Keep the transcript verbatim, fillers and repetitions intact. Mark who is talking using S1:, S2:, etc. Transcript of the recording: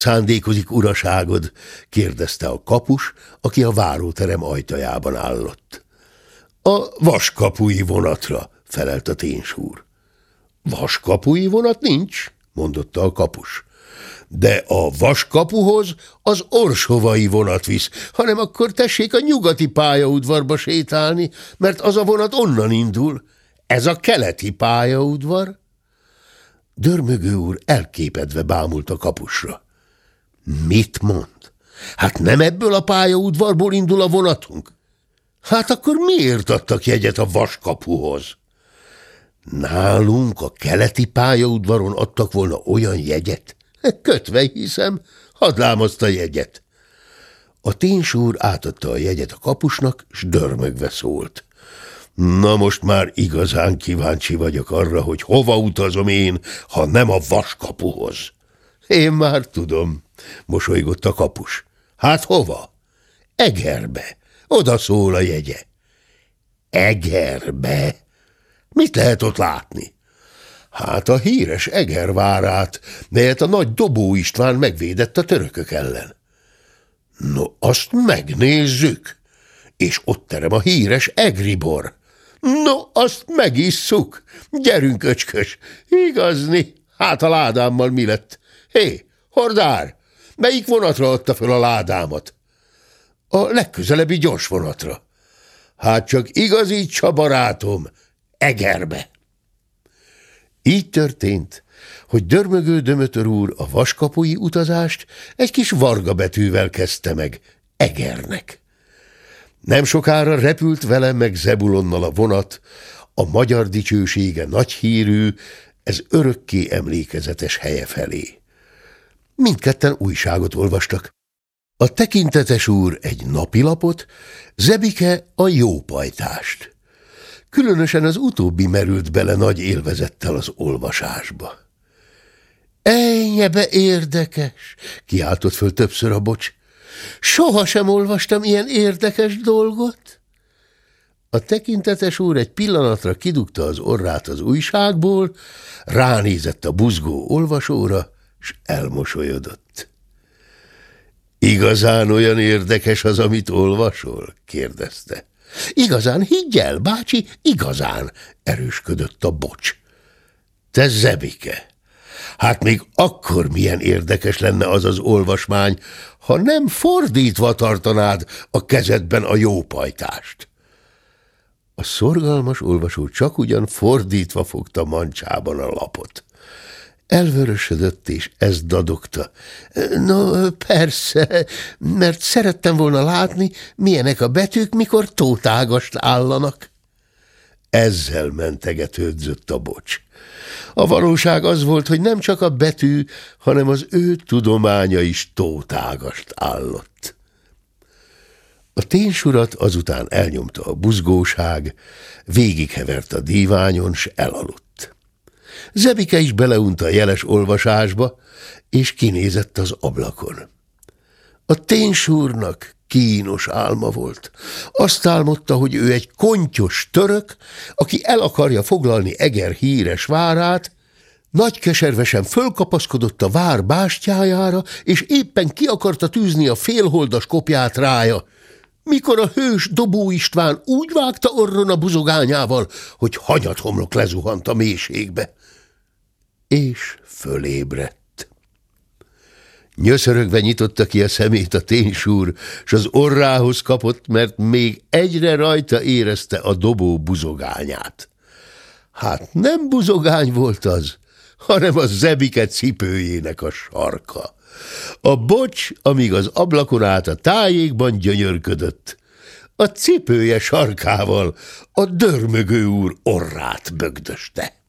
S1: Szándékozik uraságod? kérdezte a kapus, aki a váróterem ajtajában állott. A vaskapui vonatra, felelt a ténsúr. Vaskapui vonat nincs, mondotta a kapus. De a vaskapuhoz az orsovai vonat visz, hanem akkor tessék a nyugati pályaudvarba sétálni, mert az a vonat onnan indul. Ez a keleti pályaudvar. Dörmögő úr elképedve bámult a kapusra. Mit mond? Hát nem ebből a pályaudvarból indul a vonatunk? Hát akkor miért adtak jegyet a vaskapuhoz? Nálunk a keleti pályaudvaron adtak volna olyan jegyet? Kötve hiszem, hadd lámaszt a jegyet. A ténsúr átadta a jegyet a kapusnak, s dörmögve szólt. Na most már igazán kíváncsi vagyok arra, hogy hova utazom én, ha nem a vaskapuhoz. Én már tudom, mosolygott a kapus. Hát hova? Egerbe. Oda szól a jegye. Egerbe? Mit lehet ott látni? Hát a híres Eger várát, melyet a nagy Dobó István megvédett a törökök ellen. No, azt megnézzük. És ott terem a híres Egribor. No, azt megisszuk. Gyerünk, öcskös. Igazni, hát a ládámmal mi lett? Hé, hordár, melyik vonatra adta fel a ládámat? A legközelebbi gyors vonatra. Hát csak igazítsa, barátom, Egerbe. Így történt, hogy Dörmögő Dömötör úr a vaskapui utazást egy kis varga betűvel kezdte meg, Egernek. Nem sokára repült vele meg Zebulonnal a vonat, a magyar dicsősége nagy hírű, ez örökké emlékezetes helye felé. Mindketten újságot olvastak. A tekintetes úr egy napilapot, Zebike a jópajtást. Különösen az utóbbi merült bele nagy élvezettel az olvasásba. Ejnyebe érdekes, kiáltott föl többször a bocs. Soha sem olvastam ilyen érdekes dolgot. A tekintetes úr egy pillanatra kidugta az orrát az újságból, ránézett a buzgó olvasóra, s elmosolyodott. Igazán olyan érdekes az, amit olvasol? kérdezte. Igazán, higgy el, bácsi, igazán, erősködött a bocs. Te Zebike, hát még akkor milyen érdekes lenne az az olvasmány, ha nem fordítva tartanád a kezedben a jópajtást. A szorgalmas olvasó csak ugyan fordítva fogta mancsában a lapot. Elvörösödött, és ezt dadogta. No, persze, mert szerettem volna látni, milyenek a betűk, mikor tótágast állanak. Ezzel mentegetődzött a bocs. A valóság az volt, hogy nem csak a betű, hanem az ő tudománya is tótágast állott. A ténsurat azután elnyomta a buzgóság, végighevert a díványon, s elaludt. Zebike is beleunta a jeles olvasásba, és kinézett az ablakon. A ténsúrnak kínos álma volt. Azt álmodta, hogy ő egy kontyos török, aki el akarja foglalni Eger híres várát, nagykeservesen fölkapaszkodott a vár bástyájára, és éppen ki akarta tűzni a félholdas kopját rája, mikor a hős Dobó István úgy vágta orron a buzogányával, hogy hanyathomlok lezuhant a mélységbe. És fölébredt. Nyöszörögve nyitotta ki a szemét a ténsúr, s az orrához kapott, mert még egyre rajta érezte a dobó buzogányát. Hát nem buzogány volt az, hanem a Zebike cipőjének a sarka. A bocs, amíg az ablakon át a tájékban gyönyörködött, a cipője sarkával a Dörmögő úr orrát bögdöste.